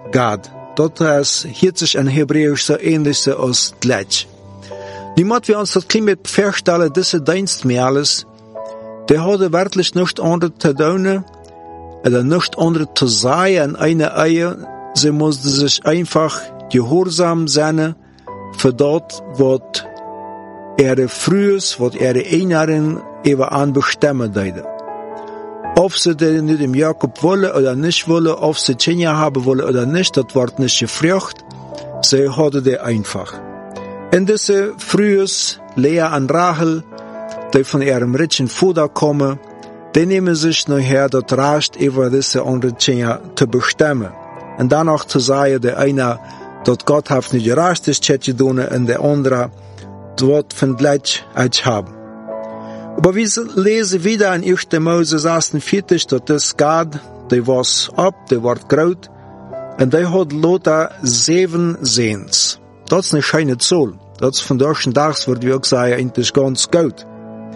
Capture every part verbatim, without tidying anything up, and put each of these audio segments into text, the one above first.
Gad. Dat is, hiert sich in Hebräisch so ähnlich so als gleich. Niemand wir uns das Klima vorstellen, diese Dienst mehr alles, der hatte wirklich nichts anderes zu tun, oder nichts anderes zu sagen in einer Ehe. Sie musste sich einfach gehorsam sein für dort, was ihre Frühes, was ihre Einjährigen eben anbestimmen deuten. Ob sie den nicht im Jakob wollen oder nicht wollen, ob sie Kinder haben wollen oder nicht, das wird nicht gefragt. Sie hatten die einfach. In diese Frühes, Lea und Rachel, die von ihrem reichen Vater kommen, die nehmen sich nachher das Recht, über diese andere Kinder zu bestimmen. Und dann auch zu sagen, der eine, dass Gott hat nicht Gerechtigkeit getan, und der andere, dort von Gleichheit haben. Aber wir lesen wieder in erster Mose sechsundvierzig, dass das Gad, der war ab, der war groß, und der hat lauter sieben Sehens. Das ist eine schöne Zahl. Das ist von deutschen Tags, würde ich auch sagen, eigentlich ganz gut.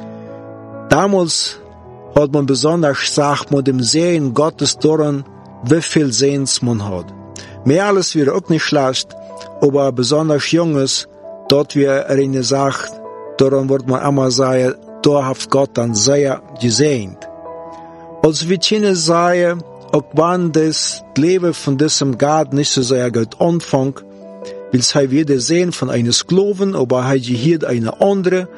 Damals hat man besonders gesagt, mit dem Sehen Gottes daran, wie viel Sehens man hat. Mehr alles wäre auch nicht schlecht, aber besonders Junges, dort wir eine sagt, daran wird man immer sagen, da hat Gott dann sehr gesehnt. Also wir können sagen, auch wenn das Leben von diesem Gad nicht so sehr gut anfängt, will es wieder sehen von einem Sklaven, aber er hier eine andere,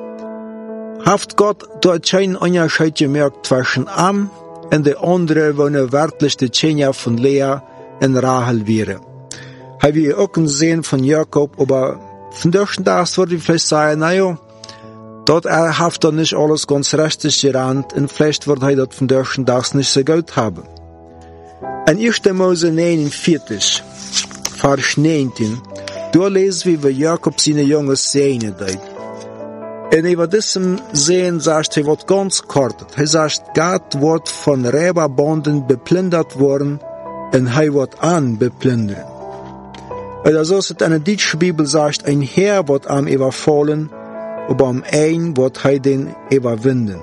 hat Gott dort keinen Unterschied gemerkt zwischen ihm und der andere, wo er wirklich die Kinder von Lea und Rachel wäre. Er wir auch sehen von Jakob, aber von deutschen Tags würde ich vielleicht sagen, naja, dort er hat er nicht alles ganz richtig gerannt und vielleicht wird er dort von deutschen Tags nicht so gut haben. In erster Mose neunundvierzig, Vers neunzehn, da lesen wir, wie Jakob seine Jungs sehen deut. Und über diesem Sehen sagt er, wird ganz kurz. Er sagt, Gott wird von Räuberbanden beplündert worden und er wird an beplündern. Oder so ist es in der deutschen Bibel sagt, ein Herr wird am überfallen, aber am einen wird er den überwinden.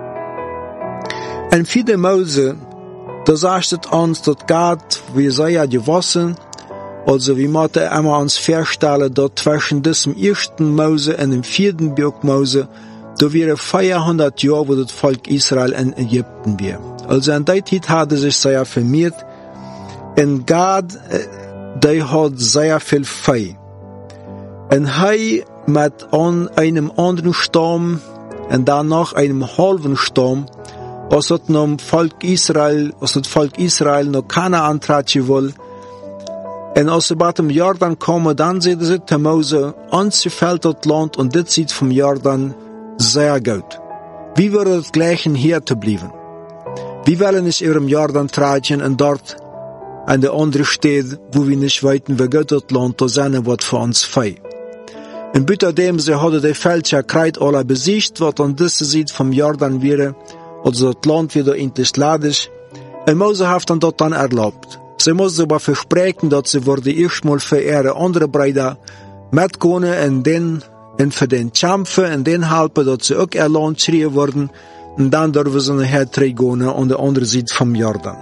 In vierter Mose, da sagt es uns, dass Gott, wie sei ja gewassen, also wie man immer uns vorstellen, dass zwischen diesem ersten Mose und dem vierten Buch Mose, da wäre vierhundert Jahre, wo das Volk Israel in Ägypten wäre. Also in der Zeit hat er sich sehr vermehrt, und Gott, der hat sehr viel Vieh. Und er mit einem anderen Sturm und dann noch einem halben Sturm, als das noch Volk Israel, als das Volk Israel noch keine Anträge will. Und als sie bei dem Jordan kommen, dann sieht sie der Mose, uns gefällt das Land und das sieht vom Jordan sehr gut. Wie würde das Gleiche hier zu bleiben? Wir wollen nicht über dem Jordan tragen und dort an der andere steht, wo wir nicht weiten, wie Gott das Land zu sein wird für uns frei. Und bitte dem, sie hatte die Fälscher Kreid alle besiegt, was an diese Seite vom Jordan wäre, also das Land wieder endlich ledig. Und Mose hat dann dort dann erlaubt. Sie musste aber versprechen, dass sie wurde erstmal für ihre andere Brüder mitgehen und den, und für den kämpfen und den helfen, dass sie auch erlaubt schreien wurden, und dann dürfen sie nachher gehen an der anderen Seite vom Jordan.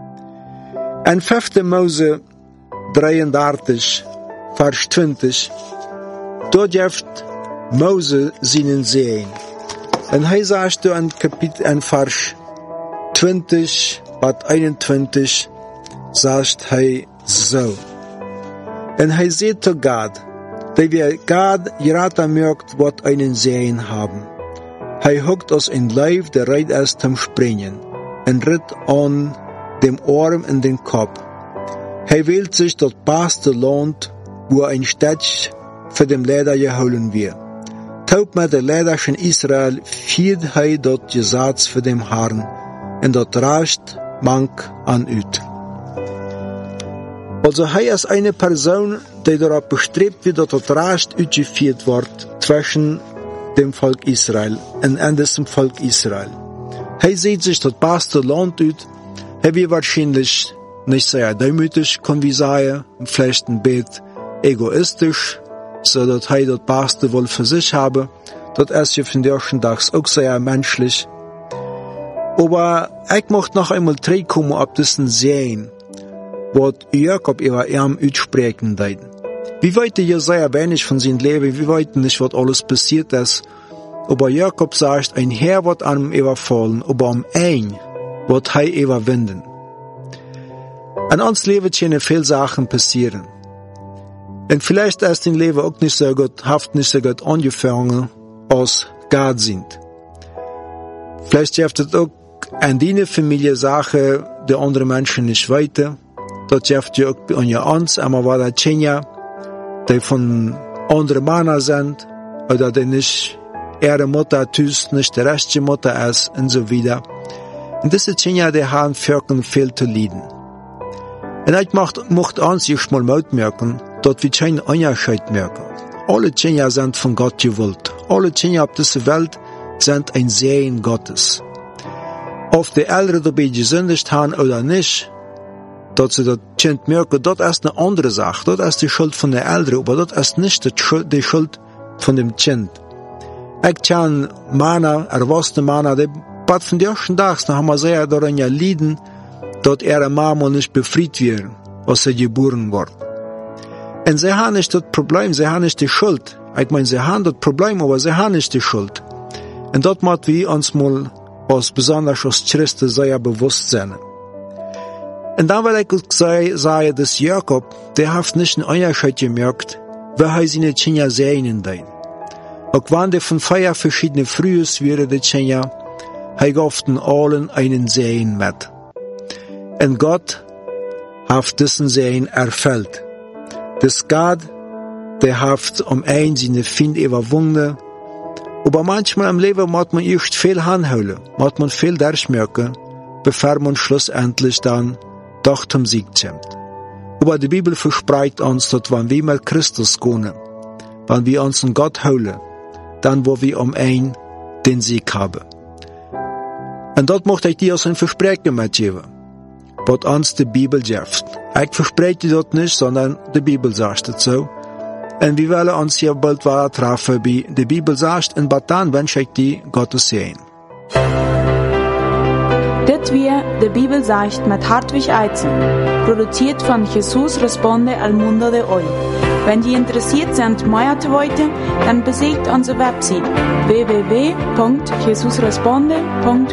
In fünfter Mose dreiunddreißig, Vers zwanzig, dort dürft Mose seinen sehen. Und er sagt in Kapitel, in Vers zwanzig, bis einundzwanzig, sagt er so. Und er sagt zu Gott, dass wir Gott gerade mögt, was einen Sehen haben. Er hockt aus ein Leib, der reit ist zum Springen, und ritt an dem Arm in den Kopf. Er wählt sich das beste Land, wo ein Städtchen für den Leder geholen wird. Taub mit der Leder von Israel fiel er das Gesetz für den Herrn, und das Recht mank an üt. Also er ist eine Person, die darauf bestrebt wird, dass das Recht ausgeführt wird zwischen dem Volk Israel und diesem Volk Israel. Er sieht sich das beste Land aus. Er wird wahrscheinlich nicht sehr demütig, kann wir sagen, und vielleicht ein bisschen egoistisch, so dass er das Beste wohl für sich habe. Das ist ja von der Tags auch sehr menschlich. Aber ich möchte noch einmal zurückkommen auf diesen Sehen. was Jakob über ihm aussprechen deuten. Wir wollten ja sehr wenig von seinem Leben, wir wollten nicht, was alles passiert ist. Aber Jakob sagt, ein Herr wird an ihm überfallen, aber am ein wird er überwinden. An uns Leben können viele Sachen passieren. Und vielleicht ist dein Leben auch nicht so gut, haft nicht so gut angefangen, als Gott sind. Vielleicht hilft es auch an deiner Familie Sachen, die andere Menschen nicht weiter. Das hilft dir auch an uns, aber war das Tschenja, die von anderen Männern sind, oder die nicht ihre Mutter tust, nicht die rechte Mutter ist, und so weiter. Und diese Tschenja, die haben Völkern viel zu leiden. Und ich möchte uns jetzt mal mitmerken, dass wir keinen Unterschied merken. Alle Tschenja sind von Gott gewollt. Alle Tschenja auf dieser Welt sind ein Segen Gottes. Ob die Eltern dabei gesündigt haben oder nicht, dass sie das Kind merken, das ist eine andere Sache. Das ist die Schuld von den Eltern, aber das ist nicht die Schuld von dem Kind. Ich kenne Männer, erwachsene Männer, die bald von den ersten Tagen haben wir sehr daran gelitten, dass ihre Mama nicht befreit wird, als sie geboren wird. Und sie haben nicht das Problem, sie haben nicht die Schuld. Ich meine, sie haben das Problem, aber sie haben nicht die Schuld. Und das müssen wir uns mal als besonders als Christen sehr bewusst sein. Und dann will ich auch sagen, dass Jakob, der hat nicht einen Unterschied gemerkt, wie er seine Kinder segnen will. Auch wenn der von vier verschiedene Frühes wäre, die Kinder, er gab den allen einen Segen mit. Und Gott hat diesen Segen erfüllt. Das Gott, der hat um ein seine Feinde überwunden. Aber manchmal im Leben muss man erst viel anholen, muss man viel durchmerken, bevor man schlussendlich dann doch zum Sieg kommt. Aber die Bibel verspricht uns, dass wenn wir mit Christus gehen, wenn wir uns an Gott holen, dann wo wir um ein den Sieg haben. Und dort möchte ich dir als ein Versprechen mitgeben, was uns die Bibel sagt. Ich verspreche dir das nicht, sondern die Bibel sagt es so. Und wir wollen uns hier bald wieder treffen, wie die Bibel sagt, und dann wünsche ich dir Gottes Segen. Das wir die Bibel sagt mit Hartwig Eizen, produziert von Jesus Responde al Mundo de Hoy. Wenn Sie interessiert sind, mehr zu wissen, dann besucht unsere Website w w w punkt jesus responde punkt